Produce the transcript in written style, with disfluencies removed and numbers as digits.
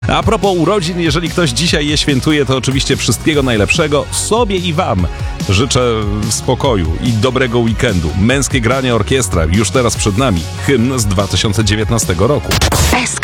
A propos urodzin, jeżeli ktoś dzisiaj je świętuje, to oczywiście wszystkiego najlepszego sobie i wam. Życzę spokoju i dobrego weekendu. Męskie granie orkiestra już teraz przed nami. Hymn z 2019 roku.